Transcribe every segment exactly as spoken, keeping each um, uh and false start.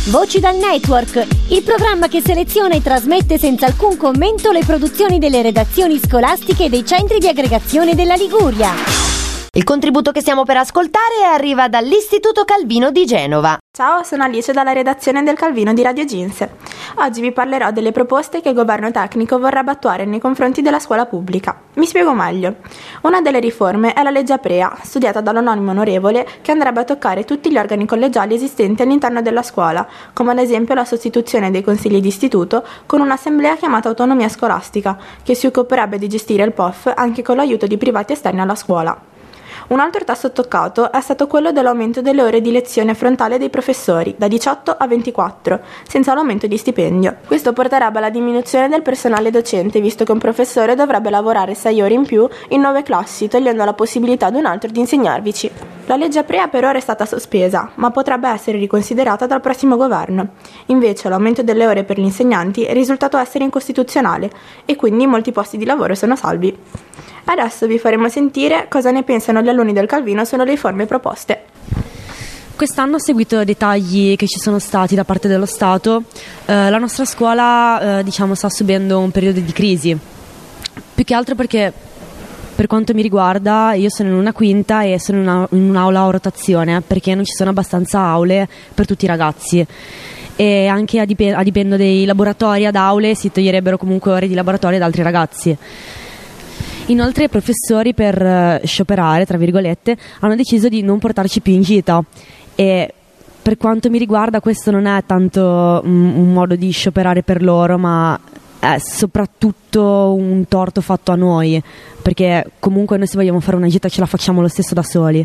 Voci dal Network, il programma che seleziona e trasmette senza alcun commento le produzioni delle redazioni scolastiche e dei centri di aggregazione della Liguria. Il contributo che stiamo per ascoltare arriva dall'Istituto Calvino di Genova. Ciao, sono Alice dalla redazione del Calvino di Radio Ginse. Oggi vi parlerò delle proposte che il governo tecnico vorrebbe attuare nei confronti della scuola pubblica. Mi spiego meglio. Una delle riforme è la legge Aprea, studiata dall'anonimo onorevole, che andrebbe a toccare tutti gli organi collegiali esistenti all'interno della scuola, come ad esempio la sostituzione dei consigli di istituto con un'assemblea chiamata autonomia scolastica, che si occuperebbe di gestire il P O F anche con l'aiuto di privati esterni alla scuola. Un altro tasto toccato è stato quello dell'aumento delle ore di lezione frontale dei professori, da diciotto a ventiquattro, senza l'aumento di stipendio. Questo porterebbe alla diminuzione del personale docente, visto che un professore dovrebbe lavorare sei ore in più in nove classi, togliendo la possibilità ad un altro di insegnarvici. La legge Aprea per ora è stata sospesa, ma potrebbe essere riconsiderata dal prossimo governo. Invece l'aumento delle ore per gli insegnanti è risultato essere incostituzionale e quindi molti posti di lavoro sono salvi. Adesso vi faremo sentire cosa ne pensano gli alunni del Calvino sulle riforme proposte. Quest'anno, a seguito dei tagli che ci sono stati da parte dello Stato, eh, la nostra scuola eh, diciamo, sta subendo un periodo di crisi. Più che altro perché, per quanto mi riguarda, io sono in una quinta e sono in, una, in un'aula a rotazione, perché non ci sono abbastanza aule per tutti i ragazzi. E anche a, dip- a dipendo dei laboratori ad aule si toglierebbero comunque ore di laboratorio ad altri ragazzi. Inoltre i professori, per uh, scioperare, tra virgolette, hanno deciso di non portarci più in gita, e per quanto mi riguarda questo non è tanto um, un modo di scioperare per loro, ma è soprattutto un torto fatto a noi, perché comunque noi se vogliamo fare una gita ce la facciamo lo stesso da soli.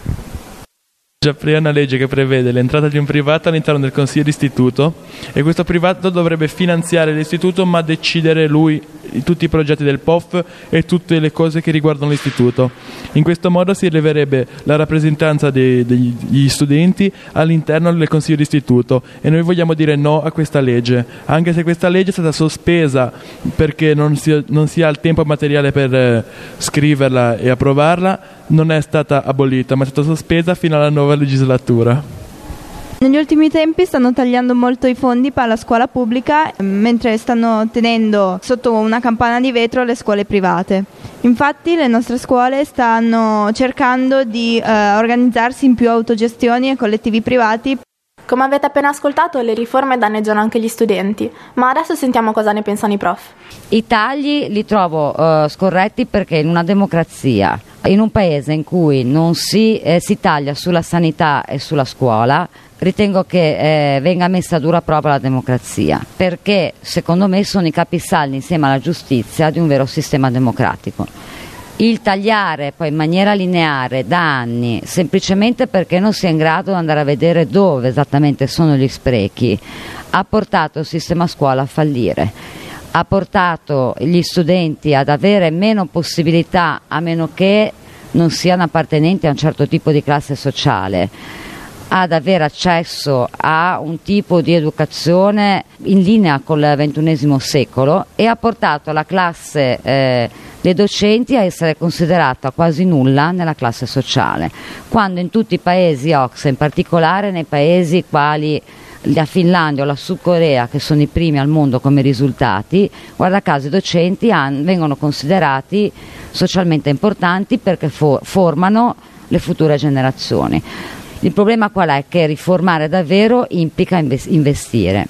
Già è una legge che prevede l'entrata di un privato all'interno del consiglio d'istituto, e questo privato dovrebbe finanziare l'istituto ma decidere lui tutti i progetti del P O F e tutte le cose che riguardano l'istituto. In questo modo si eleverebbe la rappresentanza dei, degli studenti all'interno del consiglio d'istituto, e noi vogliamo dire no a questa legge, anche se questa legge è stata sospesa perché non si, non si ha il tempo materiale per eh, scriverla e approvarla. Non è stata abolita, ma è stata sospesa fino alla nuova legislatura. Negli ultimi tempi stanno tagliando molto i fondi per la scuola pubblica, mentre stanno tenendo sotto una campana di vetro le scuole private. Infatti le nostre scuole stanno cercando di eh, organizzarsi in più autogestioni e collettivi privati. Come avete appena ascoltato, le riforme danneggiano anche gli studenti, ma adesso sentiamo cosa ne pensano i prof. I tagli li trovo uh, scorretti, perché in una democrazia, in un paese in cui non si, eh, si taglia sulla sanità e sulla scuola, ritengo che eh, venga messa a dura prova la democrazia, perché secondo me sono i capisaldi insieme alla giustizia di un vero sistema democratico. Il tagliare poi in maniera lineare da anni, semplicemente perché non si è in grado di andare a vedere dove esattamente sono gli sprechi, ha portato il sistema scuola a fallire, ha portato gli studenti ad avere meno possibilità, a meno che non siano appartenenti a un certo tipo di classe sociale, ad avere accesso a un tipo di educazione in linea col ventunesimo secolo, e ha portato la classe eh, dei docenti a essere considerata quasi nulla nella classe sociale, quando in tutti i paesi O C S E, in particolare nei paesi quali la Finlandia o la Sud Corea, che sono i primi al mondo come risultati, guarda caso i docenti han, vengono considerati socialmente importanti perché for, formano le future generazioni. Il problema qual è? Che riformare davvero implica investire,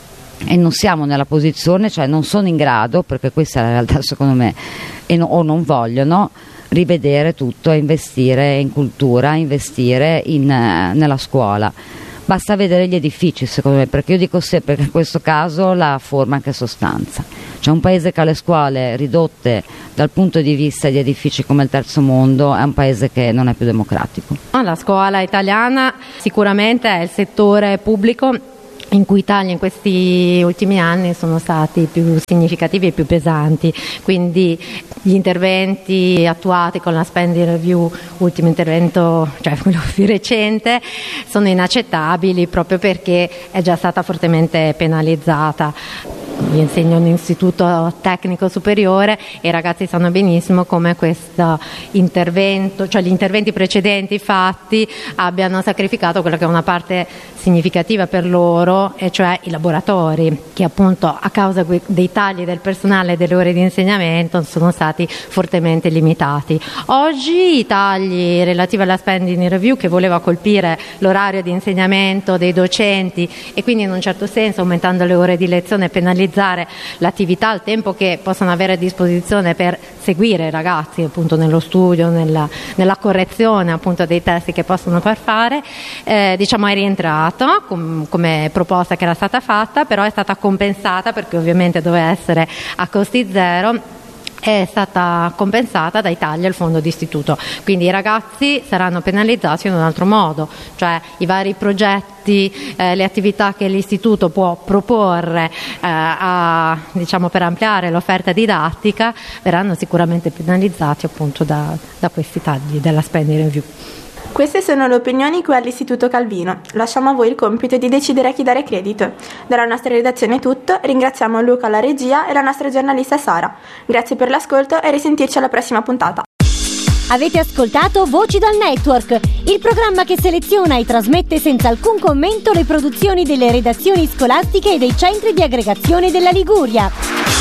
e non siamo nella posizione, cioè non sono in grado, perché questa è la realtà secondo me, e no, o non vogliono rivedere tutto e investire in cultura, investire in, eh, nella scuola. Basta vedere gli edifici, secondo me, perché io dico sempre che in questo caso la forma è anche sostanza. C'è un paese che ha le scuole ridotte dal punto di vista di edifici come il terzo mondo, è un paese che non è più democratico. La scuola italiana sicuramente è il settore pubblico in cui i tagli in questi ultimi anni sono stati più significativi e più pesanti, quindi gli interventi attuati con la spending review, ultimo intervento, cioè quello più recente, sono inaccettabili proprio perché è già stata fortemente penalizzata. io insegno in un istituto tecnico superiore e i ragazzi sanno benissimo come questo intervento, cioè gli interventi precedenti fatti abbiano sacrificato quella che è una parte significativa per loro, e cioè i laboratori, che appunto a causa dei tagli del personale e delle ore di insegnamento sono stati fortemente limitati. Oggi i tagli relativi alla spending review, che voleva colpire l'orario di insegnamento dei docenti e quindi in un certo senso, aumentando le ore di lezione, penalizzare l'attività, il tempo che possono avere a disposizione per seguire i ragazzi appunto nello studio, nella, nella correzione appunto dei testi che possono far fare, eh, diciamo è rientrato com- come proposta che era stata fatta, però è stata compensata, perché ovviamente doveva essere a costi zero, è stata compensata dai tagli al fondo d'istituto. Quindi i ragazzi saranno penalizzati in un altro modo, cioè i vari progetti, eh, le attività che l'istituto può proporre eh, a, diciamo, per ampliare l'offerta didattica verranno sicuramente penalizzati appunto da, da questi tagli della spending review. Queste sono le opinioni qui all'Istituto Calvino. Lasciamo a voi il compito di decidere a chi dare credito. Dalla nostra redazione è tutto, ringraziamo Luca alla regia e la nostra giornalista Sara. Grazie per l'ascolto e risentirci alla prossima puntata. Avete ascoltato Voci dal Network, il programma che seleziona e trasmette senza alcun commento le produzioni delle redazioni scolastiche e dei centri di aggregazione della Liguria.